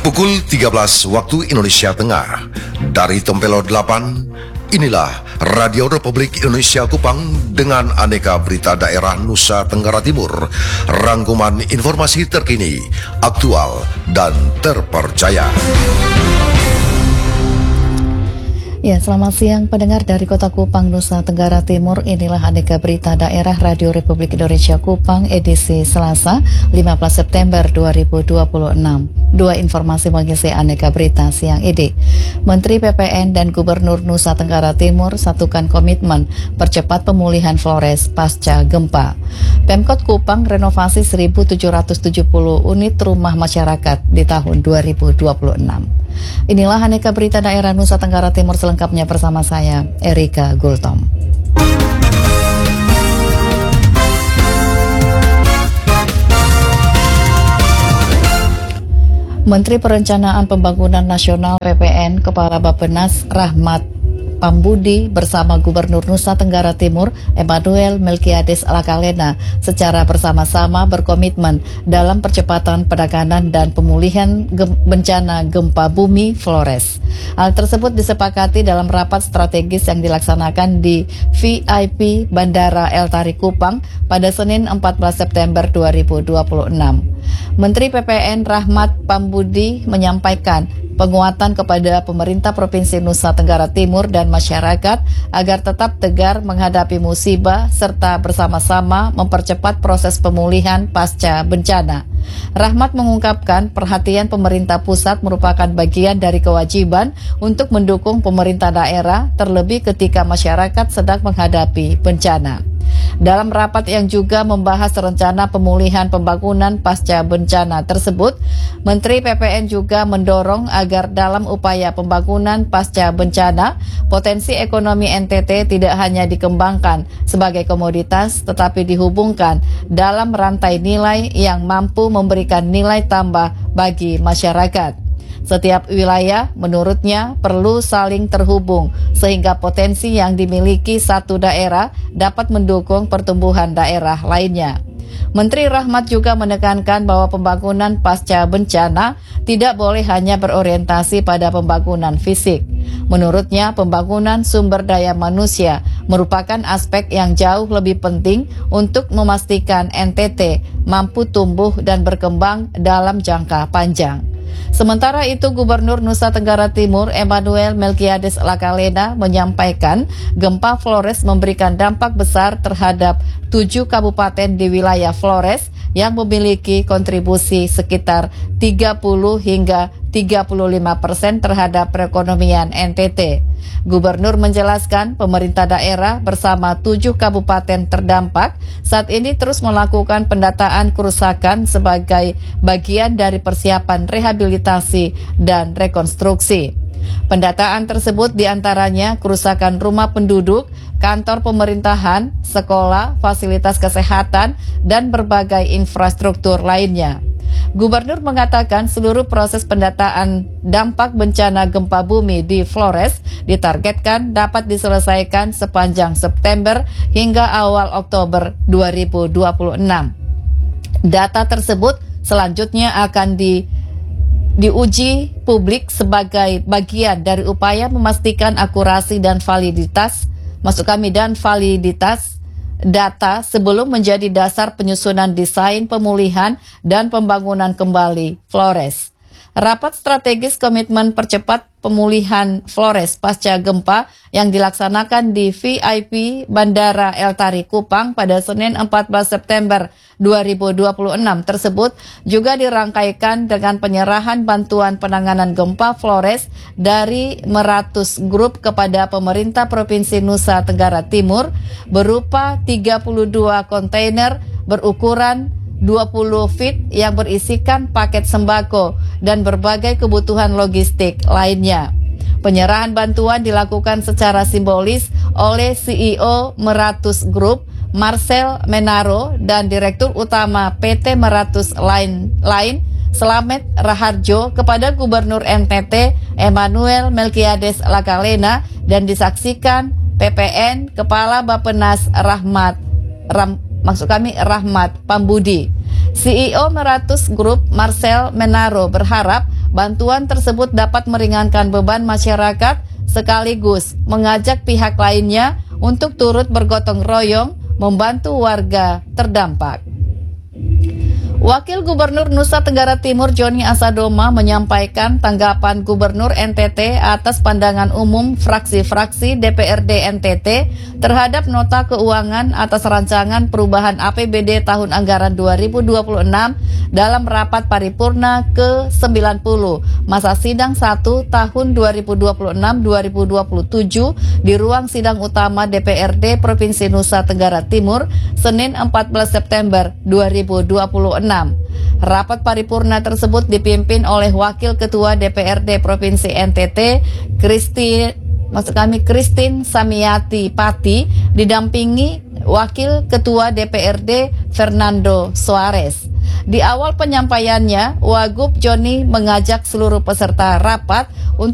Pukul 13 waktu Indonesia Tengah. Dari Tempelo 8, inilah Radio Republik Indonesia Kupang dengan aneka berita daerah Nusa Tenggara Timur. Rangkuman informasi terkini, aktual, dan terpercaya. Ya, selamat siang pendengar dari Kota Kupang, Nusa Tenggara Timur. Inilah aneka berita daerah Radio Republik Indonesia Kupang edisi Selasa 15 September 2026. Dua informasi mengisi aneka berita siang ini. Menteri PPN dan Gubernur Nusa Tenggara Timur satukan komitmen percepat pemulihan Flores pasca gempa. Pemkot Kupang renovasi 1.770 unit rumah masyarakat di tahun 2026. Inilah aneka berita daerah Nusa Tenggara Timur selengkapnya bersama saya, Erika Gultom. Menteri Perencanaan Pembangunan Nasional PPN Kepala Bappenas Rahmat Pambudi bersama Gubernur Nusa Tenggara Timur Emmanuel Melkiades Lakalena secara bersama-sama berkomitmen dalam percepatan penanganan dan pemulihan bencana gempa bumi Flores. Hal tersebut disepakati dalam rapat strategis yang dilaksanakan di VIP Bandara El Tari Kupang pada Senin 14 September 2026. Menteri PPN Rahmat Pambudi menyampaikan penguatan kepada pemerintah Provinsi Nusa Tenggara Timur dan masyarakat agar tetap tegar menghadapi musibah serta bersama-sama mempercepat proses pemulihan pasca bencana. Rahmat mengungkapkan perhatian pemerintah pusat merupakan bagian dari kewajiban untuk mendukung pemerintah daerah terlebih ketika masyarakat sedang menghadapi bencana. Dalam rapat yang juga membahas rencana pemulihan pembangunan pasca bencana tersebut, Menteri PPN juga mendorong agar dalam upaya pembangunan pasca bencana, potensi ekonomi NTT tidak hanya dikembangkan sebagai komoditas, tetapi dihubungkan dalam rantai nilai yang mampu memberikan nilai tambah bagi masyarakat. Setiap wilayah menurutnya perlu saling terhubung sehingga potensi yang dimiliki satu daerah dapat mendukung pertumbuhan daerah lainnya. Menteri Rahmat juga menekankan bahwa pembangunan pasca bencana tidak boleh hanya berorientasi pada pembangunan fisik. Menurutnya, pembangunan sumber daya manusia merupakan aspek yang jauh lebih penting untuk memastikan NTT mampu tumbuh dan berkembang dalam jangka panjang. Sementara itu, Gubernur Nusa Tenggara Timur Emmanuel Melkiades Lakalena menyampaikan gempa Flores memberikan dampak besar terhadap 7 kabupaten di wilayah Flores yang memiliki kontribusi sekitar 30 hingga 35% terhadap perekonomian NTT. Gubernur menjelaskan pemerintah daerah bersama 7 kabupaten terdampak saat ini terus melakukan pendataan kerusakan sebagai bagian dari persiapan rehabilitasi dan rekonstruksi. Pendataan tersebut diantaranya kerusakan rumah penduduk, kantor pemerintahan, sekolah, fasilitas kesehatan, dan berbagai infrastruktur lainnya. Gubernur mengatakan seluruh proses pendataan dampak bencana gempa bumi di Flores ditargetkan dapat diselesaikan sepanjang September hingga awal Oktober 2026. Data tersebut selanjutnya akan diuji publik sebagai bagian dari upaya memastikan akurasi dan validitas data sebelum menjadi dasar penyusunan desain pemulihan dan pembangunan kembali Flores. Rapat strategis komitmen percepat pemulihan Flores pasca gempa yang dilaksanakan di VIP Bandara El Tari Kupang pada Senin 14 September 2026 tersebut juga dirangkaikan dengan penyerahan bantuan penanganan gempa Flores dari Meratus Group kepada pemerintah Provinsi Nusa Tenggara Timur berupa 32 kontainer berukuran 20 feet yang berisikan paket sembako dan berbagai kebutuhan logistik lainnya. Penyerahan bantuan dilakukan secara simbolis oleh CEO Meratus Group, Marcel Menaro, dan Direktur Utama PT Meratus Line Slamet Raharjo kepada Gubernur NTT Emmanuel Melkiades Lakalena dan disaksikan PPN Kepala Bappenas Rahmat Pambudi. CEO Meratus Group Marcel Menaro berharap Bantuan tersebut dapat meringankan beban masyarakat sekaligus mengajak pihak lainnya untuk turut bergotong royong membantu warga terdampak. Wakil Gubernur Nusa Tenggara Timur Joni Asadoma menyampaikan tanggapan Gubernur NTT atas pandangan umum fraksi-fraksi DPRD NTT terhadap nota keuangan atas rancangan perubahan APBD tahun anggaran 2026 dalam rapat paripurna ke-90 masa sidang 1 tahun 2026-2027 di ruang sidang utama DPRD Provinsi Nusa Tenggara Timur Senin 14 September 2026. Rapat paripurna tersebut dipimpin oleh Wakil Ketua DPRD Provinsi NTT, Christine Samiati Pati, didampingi Wakil Ketua DPRD Fernando Suarez. Di awal penyampaiannya, Wagub Joni mengajak seluruh peserta rapat untuk